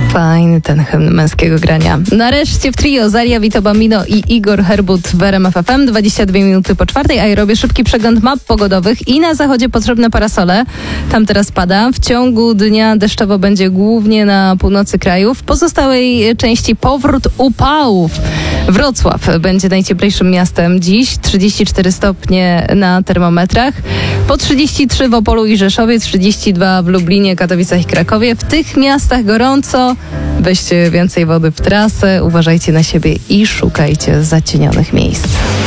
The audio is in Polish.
Fajny ten hymn męskiego grania. Nareszcie w trio Zaria Vito Bambino i Igor Herbut w RMF FM. 22 minuty po 4, a ja robię szybki przegląd map pogodowych i na zachodzie potrzebne parasole. Tam teraz pada. W ciągu dnia deszczowo będzie głównie na północy kraju. W pozostałej części powrót upałów. Wrocław będzie najcieplejszym miastem dziś. 34 stopnie na termometrach. Po 33 w Opolu i Rzeszowie, 32 w Lublinie, Katowicach i Krakowie. W tych miastach gorąco. Weźcie więcej wody w trasę, uważajcie na siebie i szukajcie zacienionych miejsc.